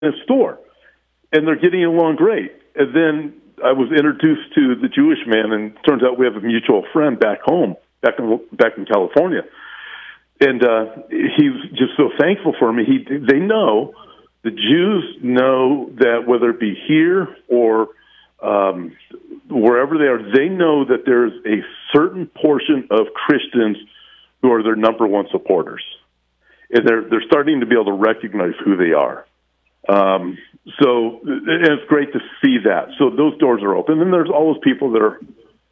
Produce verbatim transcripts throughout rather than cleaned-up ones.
a store, and they're getting along great. And then I was introduced to the Jewish man, and it turns out we have a mutual friend back home, back in back in California. And uh, he's just so thankful for me. He, they know, the Jews know that whether it be here or um, wherever they are, they know that there's a certain portion of Christians who are their number one supporters. And they're, they're starting to be able to recognize who they are. Um, so and it's great to see that. So those doors are open. And there's all those people that are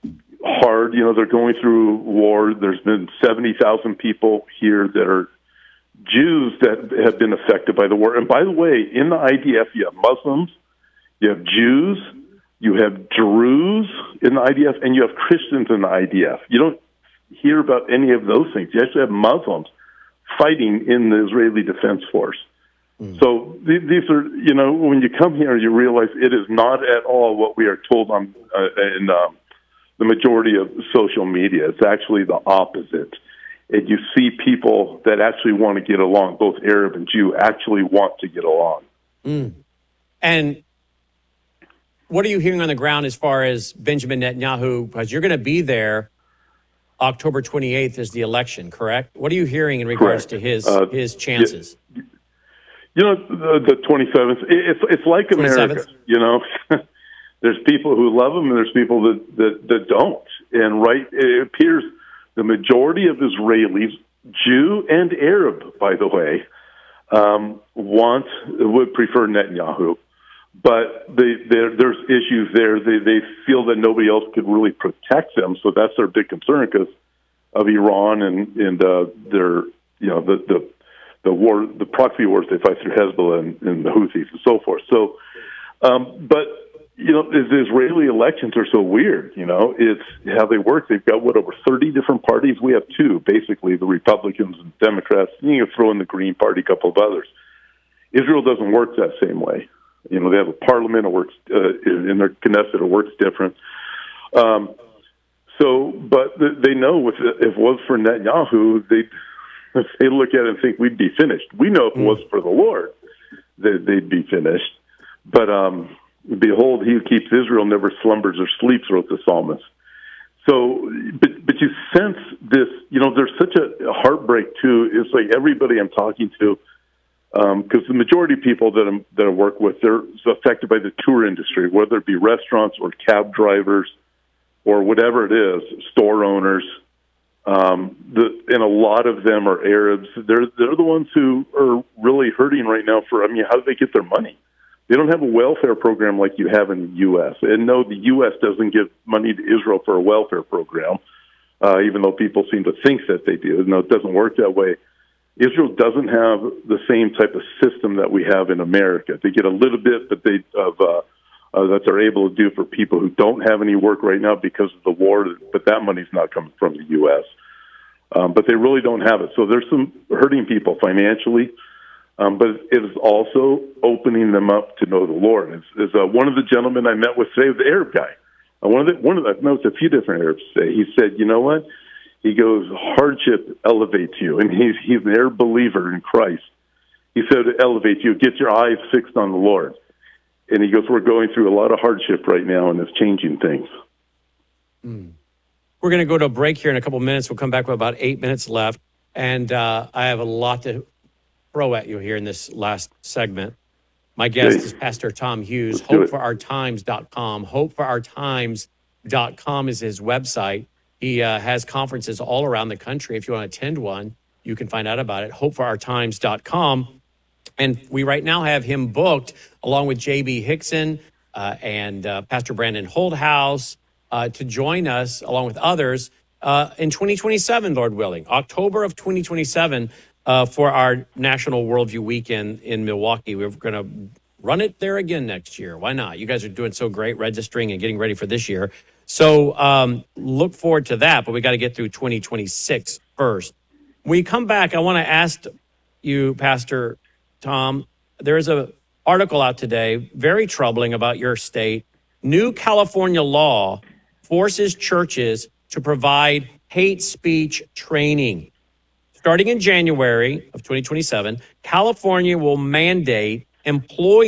hard, you know, they're going through war. There's been seventy thousand people here that are Jews that have been affected by the war. And by the way, in the I D F, you have Muslims, you have Jews, you have Druze in the I D F, and you have Christians in the I D F. You don't hear about any of those things. You actually have Muslims fighting in the Israeli Defense Force. Mm. So th- these are, you know, when you come here, you realize it is not at all what we are told on uh, in um, the majority of social media. It's actually the opposite. And you see people that actually want to get along, both Arab and Jew, actually want to get along. Mm. And what are you hearing on the ground as far as Benjamin Netanyahu? Because you're going to be there October twenty-eighth is the election, correct? What are you hearing in regards correct. to his uh, his chances? You, you know, the, the twenty-seventh, it's, it's like America, you know. There's people who love him, and there's people that, that, that don't. And right, it appears the majority of Israelis, Jew and Arab, by the way, um, want would prefer Netanyahu. But they, there's issues there. They, they feel that nobody else could really protect them, so that's their big concern because of Iran and and uh, their you know the, the the war, the proxy wars they fight through Hezbollah and, and the Houthis and so forth. So, um, but. You know, the Israeli elections are so weird, you know. It's how they work. They've got, what, over thirty different parties? We have two, basically, the Republicans and Democrats. You can throw in the Green Party, a couple of others. Israel doesn't work that same way. You know, they have a parliament. It works, uh, in their Knesset, it works different. Um, so, but they know if, if it was for Netanyahu, they'd, they look at it and think we'd be finished. We know if it was for the Lord, that they'd be finished. But, um... behold, he who keeps Israel never slumbers or sleeps, wrote the psalmist. So, but but you sense this, you know, there's such a heartbreak, too. It's like everybody I'm talking to, because um, the majority of people that, I'm, that I work with, they're affected by the tour industry, whether it be restaurants or cab drivers or whatever it is, store owners. Um, the, and a lot of them are Arabs. They're, they're the ones who are really hurting right now for, I mean, how do they get their money? They don't have a welfare program like you have in the U S And no, the U S doesn't give money to Israel for a welfare program, uh, even though people seem to think that they do. No, it doesn't work that way. Israel doesn't have the same type of system that we have in America. They get a little bit but they of uh, uh, that they're able to do for people who don't have any work right now because of the war, but that money's not coming from the U S Um, but they really don't have it. So there's some hurting people financially. Um, but it is also opening them up to know the Lord. It's, it's, uh, one of the gentlemen I met with today was the Arab guy. Uh, one of the, one of the, I've met a few different Arabs today. He said, you know what? He goes, hardship elevates you. And he's, he's an Arab believer in Christ. He said, it elevates you. Get your eyes fixed on the Lord. And he goes, we're going through a lot of hardship right now, and it's changing things. Mm. We're going to go to a break here in a couple of minutes. We'll come back with about eight minutes left. And uh, I have a lot to throw at you here in this last segment. My guest okay. is Pastor Tom Hughes, hope for our times dot com. hope for our times dot com is his website. He uh, has conferences all around the country. If you want to attend one, you can find out about it, hope for our times dot com. And we right now have him booked along with J B Hickson uh, and uh, Pastor Brandon Holdhouse uh, to join us along with others uh, in twenty twenty-seven, Lord willing, October of twenty twenty-seven. Uh, for our National Worldview Weekend in Milwaukee. We're going to run it there again next year. Why not? You guys are doing so great registering and getting ready for this year. So um, look forward to that, but we got to get through twenty twenty-six first. When we come back, I want to ask you, Pastor Tom, there is an article out today, very troubling about your state. New California law forces churches to provide hate speech training. Starting in January of twenty twenty-seven, California will mandate employees